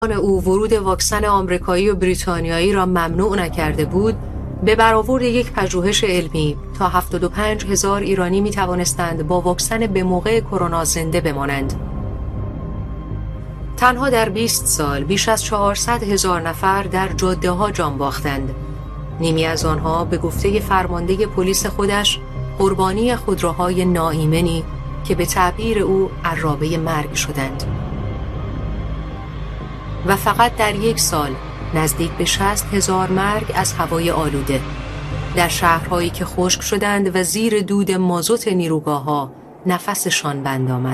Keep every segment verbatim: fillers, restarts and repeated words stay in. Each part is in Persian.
او ورود واکسن آمریکایی و بریتانیایی را ممنوع نکرده بود، به برآورد یک پژوهش علمی تا هفتاد و پنج هزار ایرانی می توانستند با واکسن به موقع کرونا زنده بمانند. تنها در بیست سال بیش از چهارصد هزار نفر در جاده ها جان باختند. نیمی از آنها به گفته فرمانده پلیس خودش قربانی خودروهای ناایمنی که به تعبیر او عرابه مرگ شدند. و فقط در یک سال نزدیک به شصت هزار مرگ از هوای آلوده در شهرهایی که خشک شدند و زیر دود مازوت نیروگاه‌ها نفسشان بند آمد.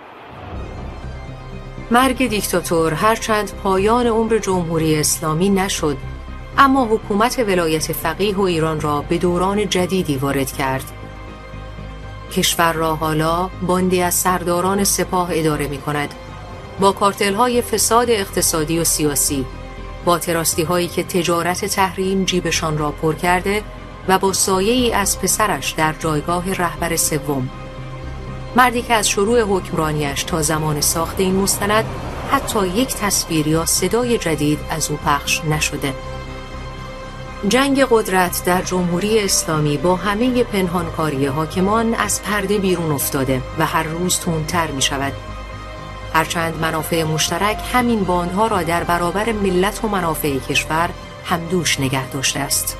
مرگ دیکتاتور هرچند پایان عمر جمهوری اسلامی نشد، اما حکومت ولایت فقیه و ایران را به دوران جدیدی وارد کرد. کشور را حالا باندی از سرداران سپاه اداره می کند، با کارتل‌های فساد اقتصادی و سیاسی، با تراستی هایی که تجارت تحریم جیبشان را پر کرده و با سایه‌ای از پسرش در جایگاه رهبر سوم. مردی که از شروع حکمرانیش تا زمان ساخت این مستند حتی یک تصویر یا صدای جدید از او پخش نشده. جنگ قدرت در جمهوری اسلامی با همه پنهانکاری حاکمان از پرده بیرون افتاده و هر روز تندتر می شود. هرچند منافع مشترک همین باندها را در برابر ملت و منافع کشور همدوش نگه داشته است.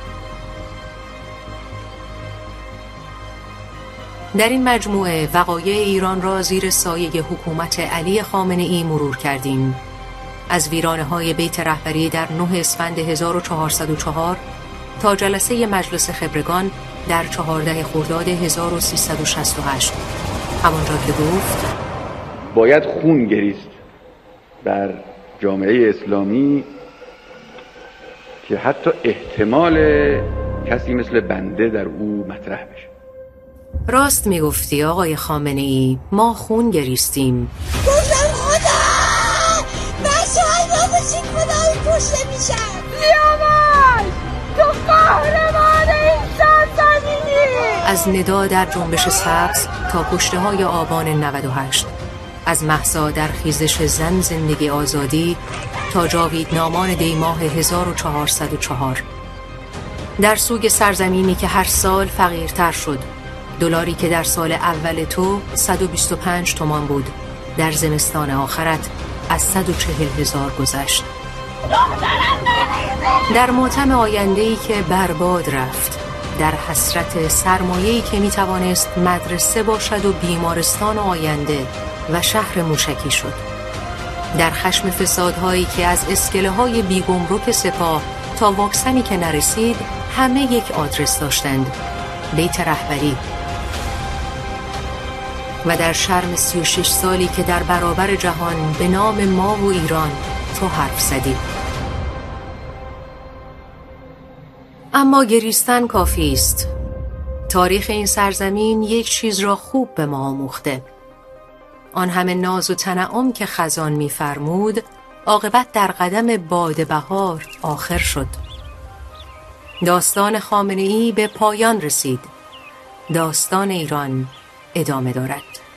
در این مجموعه وقایع ایران را زیر سایه حکومت علی خامنه‌ای مرور کردیم. از ویرانه‌های بیت رهبری در نه اسفند هزار و چهارصد و چهار تا جلسه مجلس خبرگان در چهاردهم خرداد هزار و سیصد و شصت و هشت. همانجا که گفت باید خون گریست در جامعه اسلامی که حتی احتمال کسی مثل بنده در او مطرح بشه. راست میگفتی آقای خامنه‌ای، ما خون گریستیم. گفتم خدا بچه‌های ما بشین خدای کشته میشن. سیاوش تو قهرمان این سرزمینی. از ندا در جنبش سبز تا کشته های آبان نود و هشت، از مهسا در خیزش زن زندگی آزادی تا جاویدنامان دیماه هزار و چهارصد و چهار. در سوگ سرزمینی که هر سال فقیرتر شد، دلاری که در سال اول تو صد و بیست و پنج تومان بود، در زمستان آخرت از صد و چهل هزار گذشت. در ماتم آینده‌ای که برباد رفت، در حسرت سرمایه‌ای که میتوانست مدرسه باشد و بیمارستان آینده و شهر موشکی شد، در خشم فسادهایی که از اسکله‌های بیگمرک سپاه تا واکسنی که نرسید همه یک آدرس داشتند: بیت رهبری. و در شرم سی و شش سالی که در برابر جهان به نام ما و ایران تو حرف زدی. اما گریستن کافی است. تاریخ این سرزمین یک چیز را خوب به ما آموخته. آن همه ناز و تنعم که خزان می‌فرمود، عاقبت در قدم باد بهار آخر شد. داستان خامنه‌ای به پایان رسید. داستان ایران ادامه دارد.